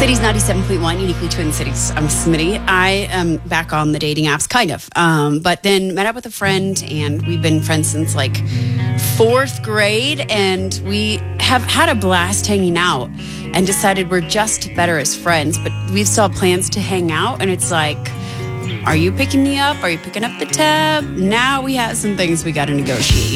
Cities 97.1, uniquely Twin Cities. I'm Smitty. I am back on the dating apps, kind of. But then met up with a friend, and we've been friends since like 4th grade, and we have had a blast hanging out and decided we're just better as friends. But we still have plans to hang out, and it's like, are you picking me up? Are you picking up the tab? Now we have some things we got to negotiate.